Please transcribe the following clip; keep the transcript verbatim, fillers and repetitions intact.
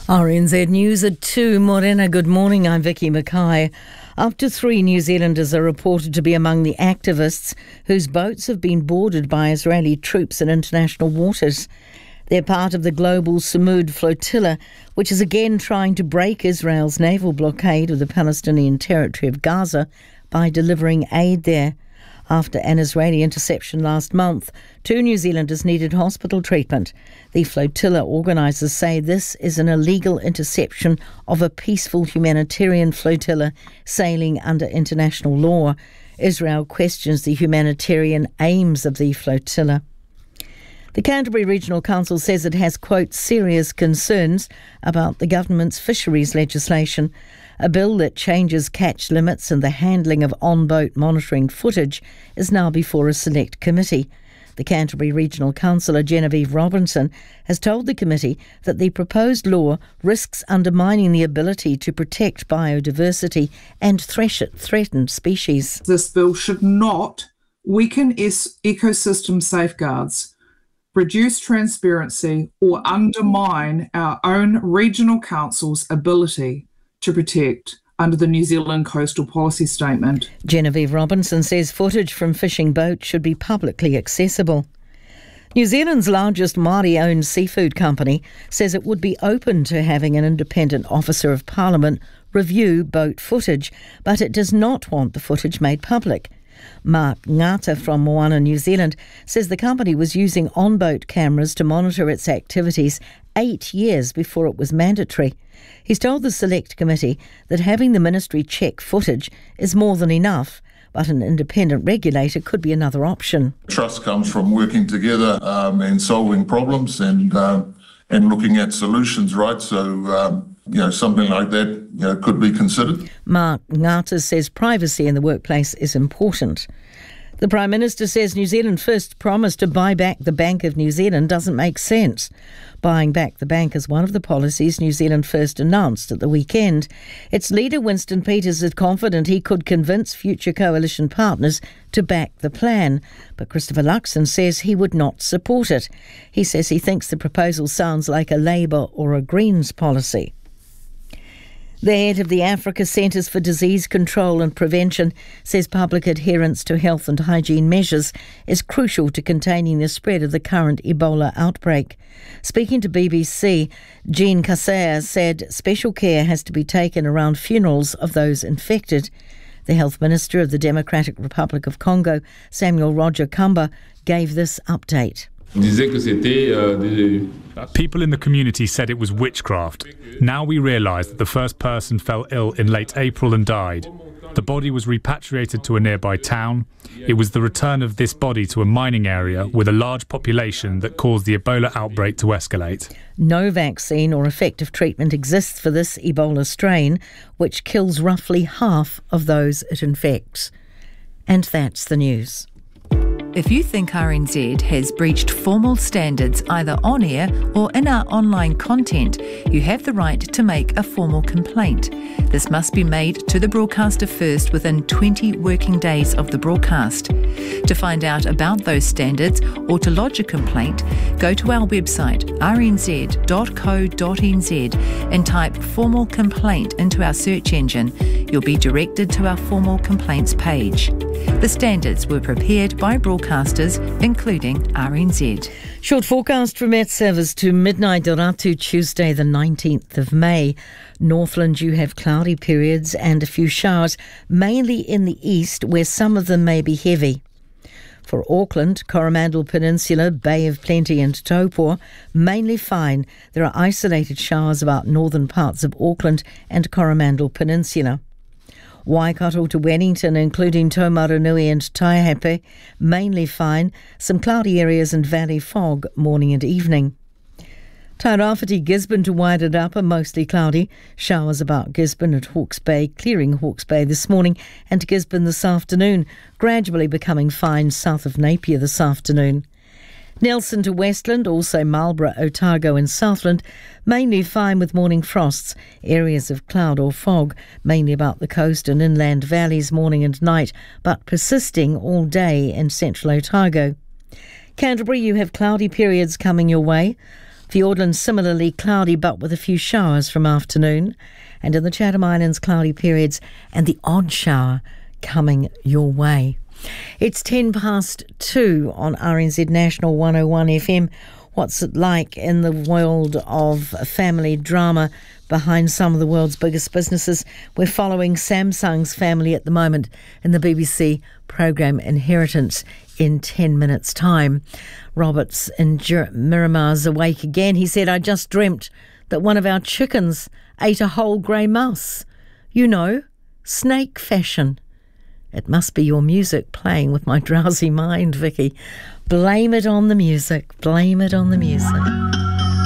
R N Z News at two. Morena, good morning. I'm Vicky Mackay. Up to three New Zealanders are reported to be among the activists whose boats have been boarded by Israeli troops in international waters. They're part of the global Samud flotilla, which is again trying to break Israel's naval blockade of the Palestinian territory of Gaza by delivering aid there. After an Israeli interception last month, two New Zealanders needed hospital treatment. The flotilla organisers say this is an illegal interception of a peaceful humanitarian flotilla sailing under international law. Israel questions the humanitarian aims of the flotilla. The Canterbury Regional Council says it has, quote, serious concerns about the government's fisheries legislation. A bill that changes catch limits and the handling of on-boat monitoring footage is now before a select committee. The Canterbury Regional Councillor Genevieve Robinson has told the committee that the proposed law risks undermining the ability to protect biodiversity and threatened species. This bill should not weaken ecosystem safeguards, reduce transparency, or undermine our own regional council's ability to protect under the New Zealand Coastal Policy Statement. Genevieve Robinson says footage from fishing boats should be publicly accessible. New Zealand's largest Māori-owned seafood company says it would be open to having an independent officer of Parliament review boat footage, but it does not want the footage made public. Mark Ngata from Moana, New Zealand, says the company was using on-boat cameras to monitor its activities eight years before it was mandatory. He's told the Select Committee that having the ministry check footage is more than enough, but an independent regulator could be another option. Trust comes from working together um, and solving problems and um, and looking at solutions, right? So, um, you know, something like that, you know, could be considered. Mark Ngata says privacy in the workplace is important. The Prime Minister says New Zealand First promised to buy back the Bank of New Zealand doesn't make sense. Buying back the bank is one of the policies New Zealand First announced at the weekend. Its leader, Winston Peters, is confident he could convince future coalition partners to back the plan. But Christopher Luxon says he would not support it. He says he thinks the proposal sounds like a Labour or a Greens policy. The head of the Africa Centres for Disease Control and Prevention says public adherence to health and hygiene measures is crucial to containing the spread of the current Ebola outbreak. Speaking to B B C, Jean Kaseya said special care has to be taken around funerals of those infected. The Health Minister of the Democratic Republic of Congo, Samuel Roger Kamba, gave this update. People in the community said it was witchcraft. Now we realise that the first person fell ill in late April and died. The body was repatriated to a nearby town. It was the return of this body to a mining area with a large population that caused the Ebola outbreak to escalate. No vaccine or effective treatment exists for this Ebola strain, which kills roughly half of those it infects. And that's the news. If you think R N Z has breached formal standards either on air or in our online content, you have the right to make a formal complaint. This must be made to the broadcaster first within twenty working days of the broadcast. To find out about those standards or to lodge a complaint, go to our website r n z dot co dot n z and type formal complaint into our search engine. You'll be directed to our formal complaints page. The standards were prepared by broadcasters, including R N Z. Short forecast from Met Service to midnight Doratu, Tuesday the nineteenth of May. Northland, you have cloudy periods and a few showers, mainly in the east, where some of them may be heavy. For Auckland, Coromandel Peninsula, Bay of Plenty and Taupō, mainly fine. There are isolated showers about northern parts of Auckland and Coromandel Peninsula. Waikato to Wellington, including Taumarunui and Taihape, mainly fine. Some cloudy areas and valley fog, morning and evening. Tairāwhiti, Gisborne to Wairarapa, mostly cloudy. Showers about Gisborne at Hawke's Bay, clearing Hawke's Bay this morning, and Gisborne this afternoon, gradually becoming fine south of Napier this afternoon. Nelson to Westland, also Marlborough, Otago and Southland, mainly fine with morning frosts. Areas of cloud or fog, mainly about the coast and inland valleys morning and night, but persisting all day in central Otago. Canterbury, you have cloudy periods coming your way. Fiordland similarly cloudy but with a few showers from afternoon. And in the Chatham Islands, cloudy periods and the odd shower coming your way. It's ten past two on R N Z National one oh one F M. What's it like in the world of family drama behind some of the world's biggest businesses? We're following Samsung's family at the moment in the B B C programme Inheritance in ten minutes' time. Roberts in Miramar's awake again. He said, I just dreamt that one of our chickens ate a whole grey mouse. You know, snake fashion. It must be your music playing with my drowsy mind, Vicky. Blame it on the music. Blame it on the music.